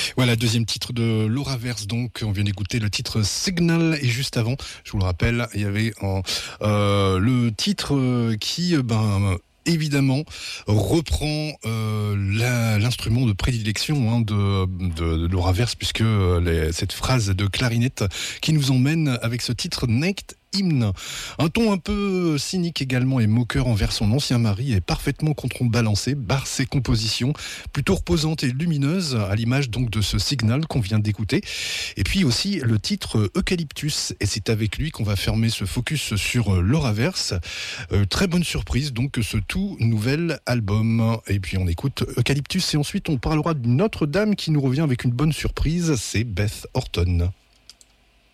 Voilà, deuxième titre de Laura Verse, donc on vient d'écouter le titre Signal, et juste avant, je vous le rappelle, il y avait le titre qui, évidemment, reprend l'instrument de prédilection de Laura Verse, puisque cette phrase de clarinette qui nous emmène avec ce titre Naked Hymne. Un ton un peu cynique également et moqueur envers son ancien mari est parfaitement contrebalancé par ses compositions plutôt reposantes et lumineuses, à l'image donc de ce Signal qu'on vient d'écouter. Et puis aussi le titre Eucalyptus, et c'est avec lui qu'on va fermer ce focus sur Laura Verse. Très bonne surprise donc ce tout nouvel album. Et puis on écoute Eucalyptus et ensuite on parlera d'une autre dame qui nous revient avec une bonne surprise, c'est Beth Orton.